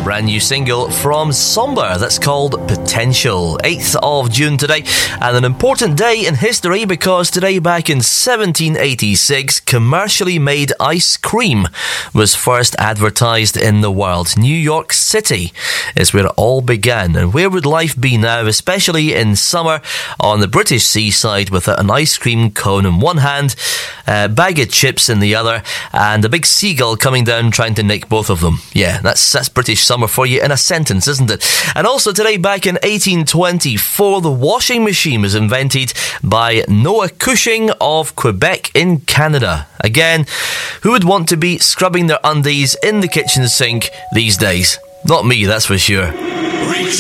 brand new single from Somber that's called Potential. 8th of June today, and an important day in history because today, back in 1786, commercially made ice cream was first advertised in the world. New York City is where it all began. And where would life be now, especially in summer on the British seaside, with an ice cream cone in one hand, a bag of chips in the other, and a big seagull coming down trying to nick both of them? Yeah, that's British summer for you in a sentence, isn't it? And also today, back in 1824, the washing machine was invented by Noah Cushing of Quebec in Canada. Again, who would want to be scrubbing their undies in the kitchen sink these days? Not me, that's for sure.